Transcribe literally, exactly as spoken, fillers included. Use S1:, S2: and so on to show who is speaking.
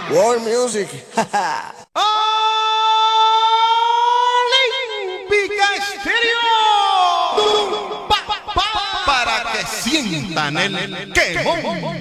S1: World Music.
S2: Olímpica Estéreo. Pa, pa, para que sientan el quemón.